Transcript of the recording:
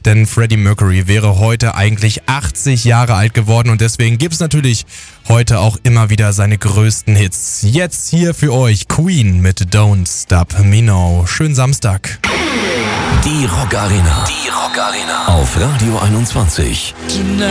denn Freddie Mercury wäre heute eigentlich 80 Jahre alt geworden und deswegen gibt's natürlich heute auch immer wieder seine größten Hits. Jetzt hier für euch Queen mit Don't Stop Me Now. Schönen Samstag. Die Rock Arena. Die Rock Arena. Auf Radio 21.